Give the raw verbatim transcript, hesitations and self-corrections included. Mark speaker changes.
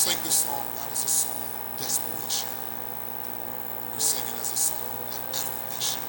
Speaker 1: sing this song not as a song of desperation. We sing it as a song of affirmation.